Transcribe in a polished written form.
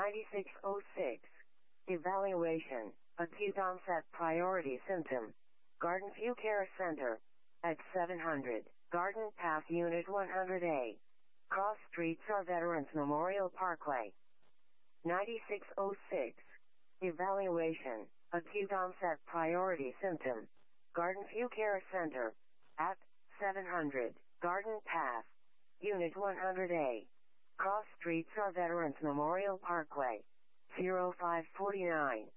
9606. Evaluation. Acute onset priority symptom. Garden View Care Center. At 700. Garden Path Unit 100A. Cross Streets or Veterans Memorial Parkway. 9606. Evaluation. Acute onset priority symptom. Garden View Care Center. At 700. Garden Path. Unit 100A. Cross Streets or Veterans Memorial Parkway. 0549.